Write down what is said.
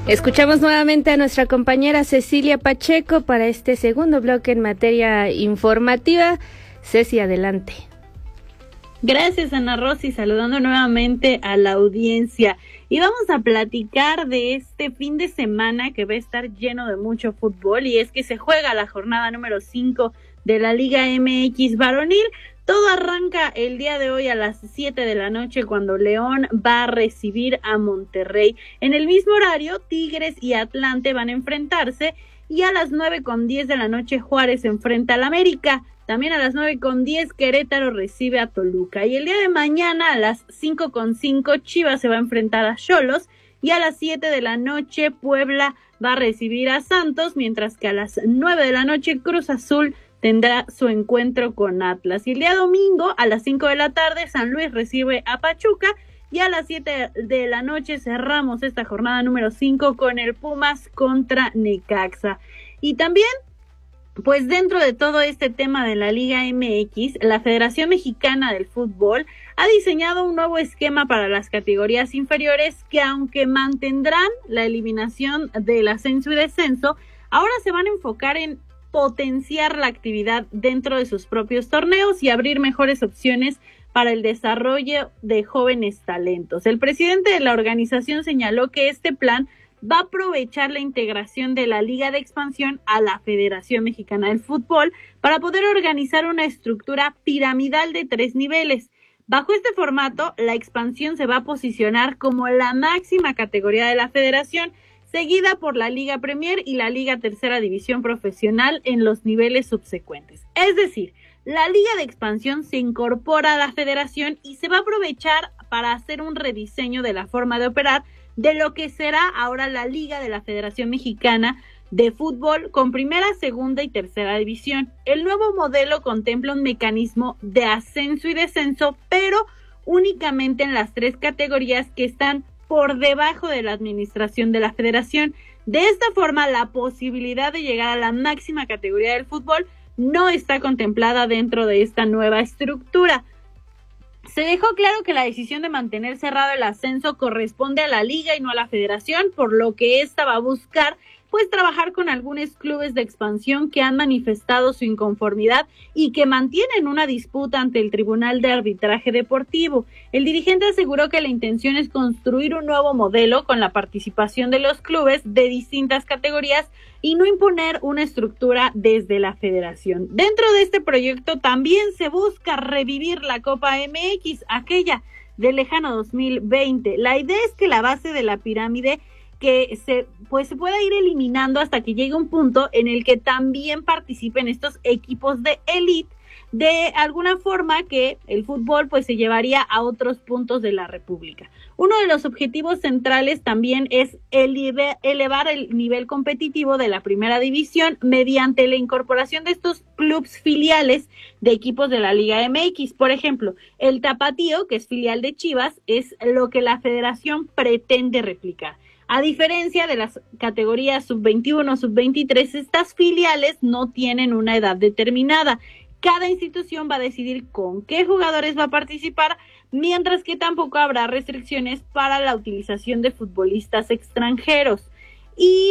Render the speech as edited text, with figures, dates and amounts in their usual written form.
Escuchamos nuevamente a nuestra compañera Cecilia Pacheco para este segundo bloque en materia informativa. Ceci, adelante. Gracias, Ana Rosy, saludando nuevamente a la audiencia. Y vamos a platicar de este fin de semana que va a estar lleno de mucho fútbol, y es que se juega la jornada número 5 de la Liga MX varonil. Todo arranca el día de hoy a las 7 de la noche cuando León va a recibir a Monterrey. En el mismo horario, Tigres y Atlante van a enfrentarse, y a las 9:10 de la noche Juárez enfrenta al América. También a las 9:10 Querétaro recibe a Toluca. Y el día de mañana a las 5:05 Chivas se va a enfrentar a Xolos, y a las 7 de la noche Puebla va a recibir a Santos, mientras que a las 9 de la noche Cruz Azul tendrá su encuentro con Atlas. Y el día domingo a las 5 de la tarde San Luis recibe a Pachuca, y a las 7 de la noche cerramos esta jornada número 5 con el Pumas contra Necaxa. Y también, pues dentro de todo este tema de la Liga MX, la Federación Mexicana del Fútbol ha diseñado un nuevo esquema para las categorías inferiores que, aunque mantendrán la eliminación del ascenso y descenso, ahora se van a enfocar en potenciar la actividad dentro de sus propios torneos y abrir mejores opciones para el desarrollo de jóvenes talentos. El presidente de la organización señaló que este plan va a aprovechar la integración de la Liga de Expansión a la Federación Mexicana del Fútbol para poder organizar una estructura piramidal de 3 niveles. Bajo este formato, la expansión se va a posicionar como la máxima categoría de la federación, seguida por la Liga Premier y la Liga Tercera División Profesional en los niveles subsecuentes. Es decir, la Liga de Expansión se incorpora a la federación y se va a aprovechar para hacer un rediseño de la forma de operar de lo que será ahora la Liga de la Federación Mexicana de Fútbol con primera, segunda y tercera división. El nuevo modelo contempla un mecanismo de ascenso y descenso, pero únicamente en las 3 categorías que están por debajo de la administración de la federación. De esta forma, la posibilidad de llegar a la máxima categoría del fútbol no está contemplada dentro de esta nueva estructura. Se dejó claro que la decisión de mantener cerrado el ascenso corresponde a la liga y no a la federación, por lo que esta va a buscar pues trabajar con algunos clubes de expansión que han manifestado su inconformidad y que mantienen una disputa ante el Tribunal de Arbitraje Deportivo. El dirigente aseguró que la intención es construir un nuevo modelo con la participación de los clubes de distintas categorías y no imponer una estructura desde la federación. Dentro de este proyecto también se busca revivir la Copa MX, aquella del lejano 2020. La idea es que la base de la pirámide que se pueda ir eliminando hasta que llegue un punto en el que también participen estos equipos de élite, de alguna forma que el fútbol pues se llevaría a otros puntos de la República. Uno de los objetivos centrales también es elevar el nivel competitivo de la primera división mediante la incorporación de estos clubes filiales de equipos de la Liga MX. Por ejemplo, el Tapatío, que es filial de Chivas, es lo que la federación pretende replicar. A diferencia de las categorías sub-21, sub-23, estas filiales no tienen una edad determinada. Cada institución va a decidir con qué jugadores va a participar, mientras que tampoco habrá restricciones para la utilización de futbolistas extranjeros. Y